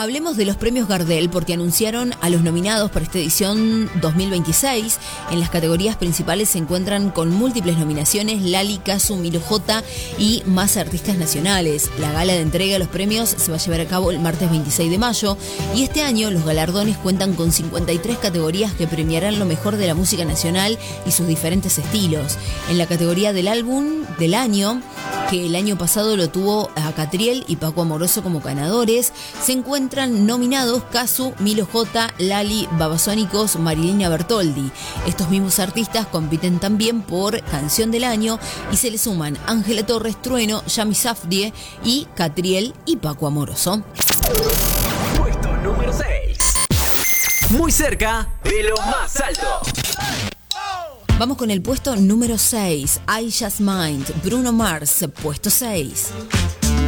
Hablemos de los premios Gardel porque anunciaron a los nominados para esta edición 2026. En las categorías principales se encuentran con múltiples nominaciones Lali, Casu, Milo J y más artistas nacionales. La gala de entrega de los premios se va a llevar a cabo el martes 26 de mayo y este año los galardones cuentan con 53 categorías que premiarán lo mejor de la música nacional y sus diferentes estilos. En la categoría del álbum del año, que el año pasado lo tuvo a Catriel y Paco Amoroso como ganadores, se encuentran nominados Casu, Milo J, Lali, Babasónicos, Marilina Bertoldi. Estos mismos artistas compiten también por Canción del Año y se le suman Ángela Torres, Trueno, Yami Safdie y Catriel y Paco Amoroso. Puesto número 6. Muy cerca de lo más alto. Vamos con el puesto número 6, I Just Mind, Bruno Mars, puesto 6.